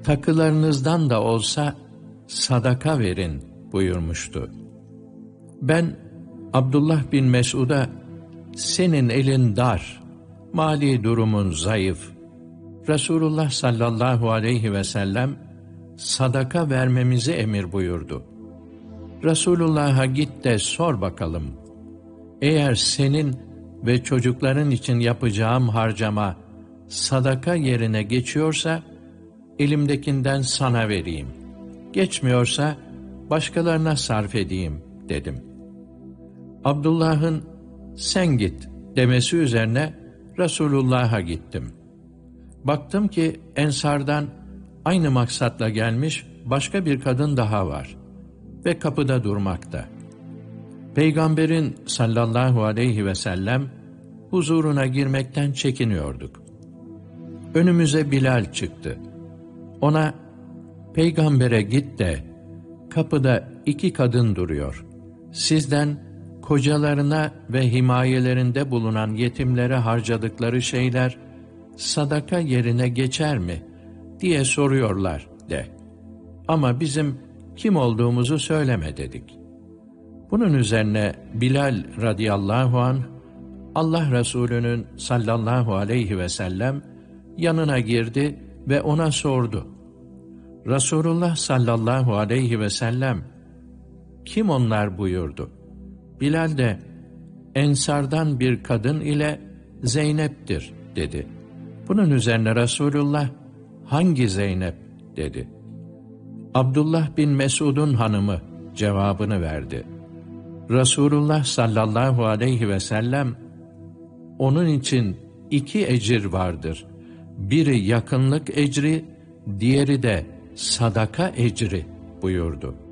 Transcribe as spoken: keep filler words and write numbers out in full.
takılarınızdan da olsa sadaka verin buyurmuştu. Ben Abdullah bin Mesud'a senin elin dar, mali durumun zayıf. Resulullah sallallahu aleyhi ve sellem sadaka vermemizi emir buyurdu. Resulullah'a git de sor bakalım. Eğer senin ve çocukların için yapacağım harcama sadaka yerine geçiyorsa, elimdekinden sana vereyim. Geçmiyorsa başkalarına sarf edeyim dedim. Abdullah'ın sen git demesi üzerine Resulullah'a gittim. Baktım ki Ensardan aynı maksatla gelmiş başka bir kadın daha var ve kapıda durmakta. Peygamberin sallallahu aleyhi ve sellem huzuruna girmekten çekiniyorduk. Önümüze Bilal çıktı. Ona, Peygamber'e git de kapıda iki kadın duruyor. Sizden kocalarına ve himayelerinde bulunan yetimlere harcadıkları şeyler sadaka yerine geçer mi diye soruyorlar de. Ama bizim kim olduğumuzu söyleme dedik. Bunun üzerine Bilal radıyallahu anh, Allah Resulü'nün sallallahu aleyhi ve sellem yanına girdi ve ona sordu. Resulullah sallallahu aleyhi ve sellem, kim onlar buyurdu. Bilal de, Ensardan bir kadın ile Zeynep'tir dedi. Bunun üzerine Resulullah, hangi Zeynep dedi. Abdullah bin Mesud'un hanımı cevabını verdi. Resulullah sallallahu aleyhi ve sellem, onun için iki ecir vardır. Biri yakınlık ecri, diğeri de sadaka ecri buyurdu.